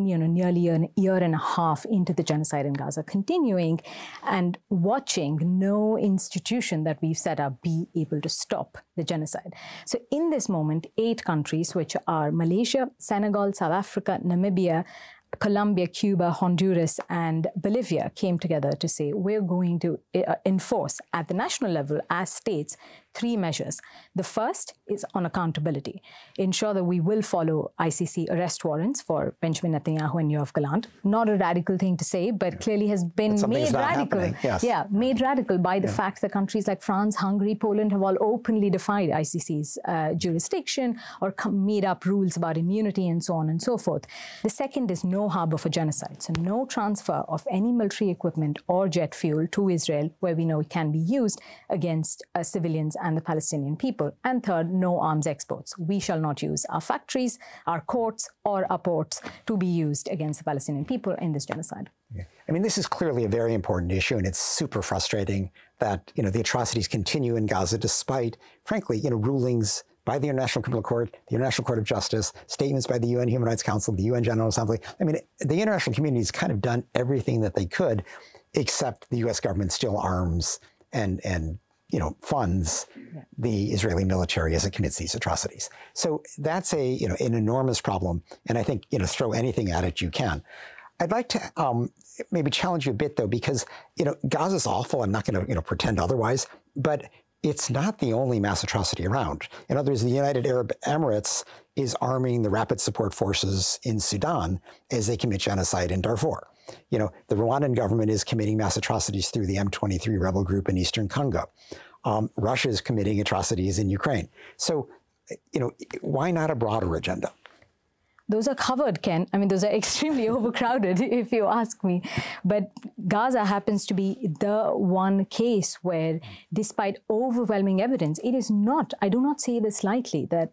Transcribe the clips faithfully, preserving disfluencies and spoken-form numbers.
you know, nearly an year and a half into the genocide in Gaza continuing, and watching no institution that we've set up be able to stop the genocide. So in this moment, eight countries, which are Malaysia, Senegal, South Africa, Namibia, Colombia, Cuba, Honduras, and Bolivia, came together to say we're going to uh, enforce at the national level as states three measures. The first is on accountability. Ensure that we will follow I C C arrest warrants for Benjamin Netanyahu and Yoav Gallant. Not a radical thing to say, but clearly has been made radical. Yes. Yeah, made radical by the yeah. fact that countries like France, Hungary, Poland have all openly defied I C C's uh, jurisdiction or made up rules about immunity and so on and so forth. The second is no harbor for genocide. So no transfer of any military equipment or jet fuel to Israel where we know it can be used against uh, civilians and the Palestinian people. And third, no arms exports. We shall not use our factories, our courts, or our ports to be used against the Palestinian people in this genocide. Yeah. I mean, this is clearly a very important issue, and it's super frustrating that, you know, the atrocities continue in Gaza despite, frankly, you know, rulings by the International Criminal Court, the International Court of Justice, statements by the U N Human Rights Council, the U N General Assembly. I mean, the international community has kind of done everything that they could, except the U S government still arms and, and you know, funds yeah. the Israeli military as it commits these atrocities. So that's a, you know, an enormous problem. And I think, you know, throw anything at it you can. I'd like to um, maybe challenge you a bit, though, because, you know, Gaza's awful. I'm not going to, you know, pretend otherwise. But it's not the only mass atrocity around. In other words, the United Arab Emirates is arming the Rapid Support Forces in Sudan as they commit genocide in Darfur. You know, the Rwandan government is committing mass atrocities through the M twenty-three rebel group in eastern Congo. Um, Russia is committing atrocities in Ukraine. So, you know, why not a broader agenda? Those are covered, Ken. I mean, those are extremely overcrowded, if you ask me. But Gaza happens to be the one case where, despite overwhelming evidence, it is not, I do not say this lightly, that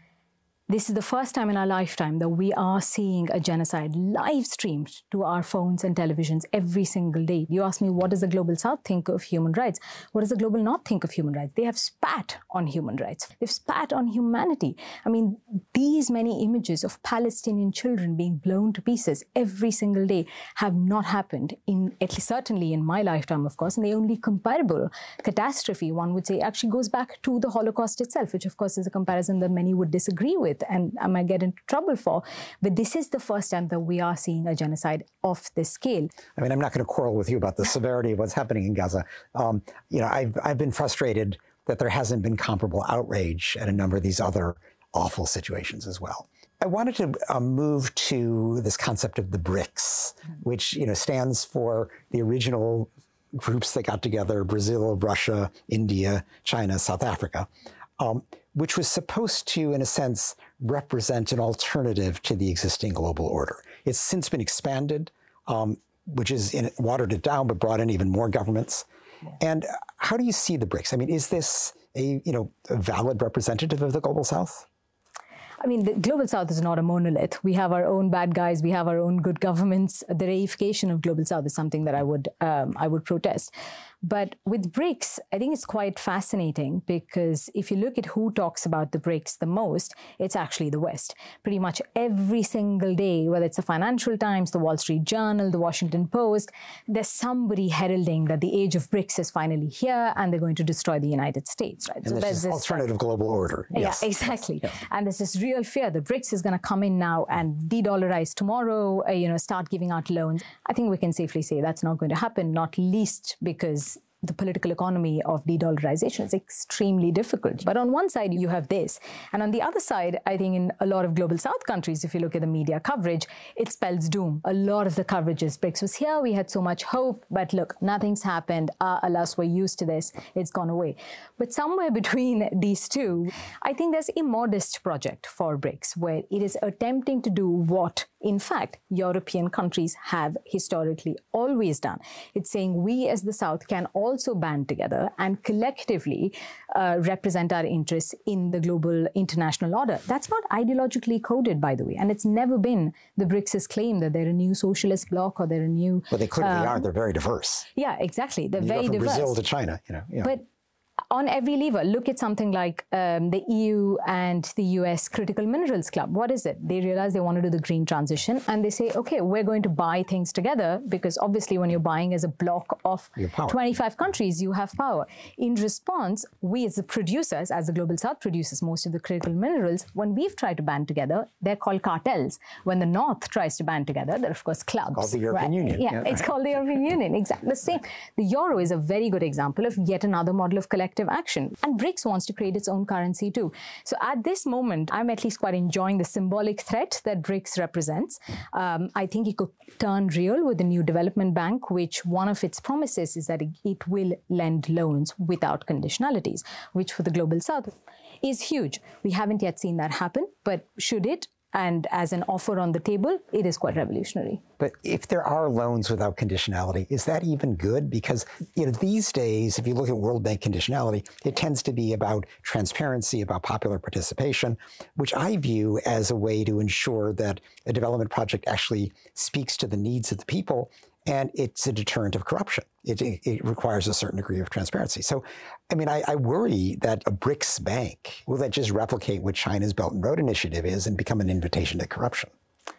this is the first time in our lifetime that we are seeing a genocide live streamed to our phones and televisions every single day. You ask me, what does the Global South think of human rights? What does the Global North think of human rights? They have spat on human rights. They've spat on humanity. I mean, these many images of Palestinian children being blown to pieces every single day have not happened, in at least certainly in my lifetime, of course. And the only comparable catastrophe, one would say, actually goes back to the Holocaust itself, which, of course, is a comparison that many would disagree with and I might get into trouble for. But this is the first time that we are seeing a genocide of this scale. I mean, I'm not going to quarrel with you about the severity of what's happening in Gaza. Um, you know, I've, I've been frustrated that there hasn't been comparable outrage at a number of these other awful situations as well. I wanted to uh, move to this concept of the BRICS, which, you know, stands for the original groups that got together: Brazil, Russia, India, China, South Africa. Um, which was supposed to, in a sense, represent an alternative to the existing global order. It's since been expanded, um, which is in, watered it down, but brought in even more governments. Yeah. And how do you see the BRICS? I mean, is this a, you know, a valid representative of the Global South? I mean, the Global South is not a monolith. We have our own bad guys. We have our own good governments. The reification of Global South is something that I would um, I would protest. But with BRICS, I think it's quite fascinating because if you look at who talks about the BRICS the most, it's actually the West. Pretty much every single day, whether it's the Financial Times, the Wall Street Journal, the Washington Post, there's somebody heralding that the age of BRICS is finally here and they're going to destroy the United States, right? And so this there's is this alternative global order. Yes. Yeah, exactly. Yeah. And there's this real fear that BRICS is going to come in now and de-dollarize tomorrow, uh, you know, start giving out loans. I think we can safely say that's not going to happen, not least because the political economy of de-dollarization is extremely difficult. But on one side, you have this. And on the other side, I think in a lot of Global South countries, if you look at the media coverage, it spells doom. A lot of the coverage is BRICS was here, we had so much hope, but look, nothing's happened. Ah, alas, we're used to this. It's gone away. But somewhere between these two, I think there's a modest project for BRICS where it is attempting to do what, in fact, European countries have historically always done. It's saying we as the South can also also band together and collectively uh, represent our interests in the global international order. That's not ideologically coded, by the way, and it's never been the BRICS' claim that they're a new socialist bloc or they're a new... Well, they clearly um, are. They're very diverse. Yeah, exactly. They're you very go from diverse. Brazil to China, you know. Yeah. But on every lever. Look at something like um, the E U and the U S Critical Minerals Club. What is it? They realize they want to do the green transition, and they say, okay, we're going to buy things together, because obviously when you're buying as a block of twenty-five countries, you have power. In response, we as the producers, as the Global South produces most of the critical minerals, when we've tried to band together, they're called cartels. When the North tries to band together, they're of course clubs. It's called the European right? Union. Yeah, yeah, it's called the European Union. Exactly the same. The euro is a very good example of yet another model of collective action. And BRICS wants to create its own currency too. So at this moment, I'm at least quite enjoying the symbolic threat that BRICS represents. Um, I think it could turn real with the new development bank, which one of its promises is that it, it will lend loans without conditionalities, which for the Global South is huge. We haven't yet seen that happen, but should it? And as an offer on the table, it is quite revolutionary. But if there are loans without conditionality, is that even good? Because, you know, these days, if you look at World Bank conditionality, it tends to be about transparency, about popular participation, which I view as a way to ensure that a development project actually speaks to the needs of the people, and it's a deterrent of corruption. It, it, it requires a certain degree of transparency. So, I mean, I, I worry that a BRICS bank, will that just replicate what China's Belt and Road Initiative is and become an invitation to corruption?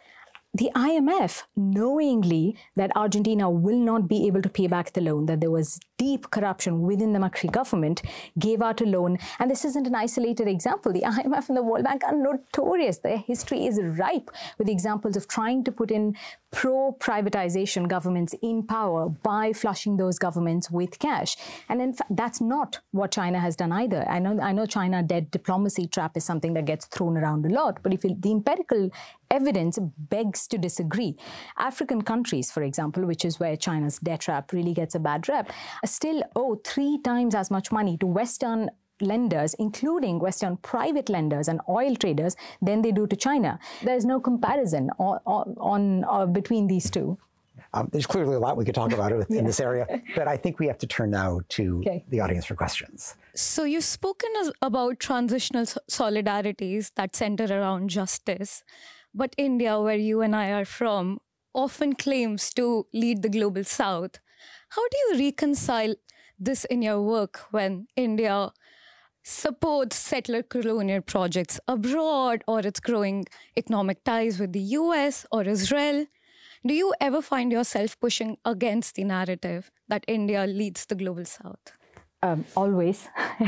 The I M F, knowingly that Argentina will not be able to pay back the loan, that there was deep corruption within the Macri government, gave out a loan. And this isn't an isolated example. The I M F and the World Bank are notorious. Their history is ripe with examples of trying to put in pro-privatization governments in power by flushing those governments with cash. And in fact, that's not what China has done either. I know, I know China debt diplomacy trap is something that gets thrown around a lot, but if you, the empirical evidence begs to disagree. African countries, for example, which is where China's debt trap really gets a bad rep, still owe three times as much money to Western lenders, including Western private lenders and oil traders, than they do to China. There's no comparison on, on, on uh, between these two. Um, there's clearly a lot we could talk about in yeah. this area, but I think we have to turn now to okay. the audience for questions. So you've spoken about transitional solidarities that center around justice, but India, where you and I are from, often claims to lead the Global South. How do you reconcile this in your work when India supports settler colonial projects abroad, or it's growing economic ties with the U S or Israel? Do you ever find yourself pushing against the narrative that India leads the Global South? Um, always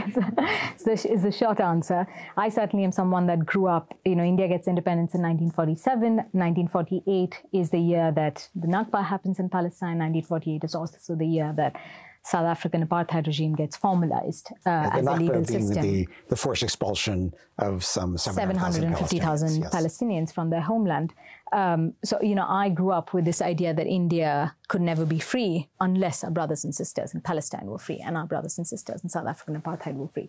is the short answer. I certainly am someone that grew up, you know, India gets independence in nineteen forty-seven. nineteen forty-eight is the year that the Nakba happens in Palestine. nineteen forty-eight is also the year that South African apartheid regime gets formalized uh, yeah, as a legal being system. The, the forced expulsion of some seven hundred fifty thousand yes. Palestinians from their homeland. Um, so, you know, I grew up with this idea that India could never be free unless our brothers and sisters in Palestine were free and our brothers and sisters in South African apartheid were free.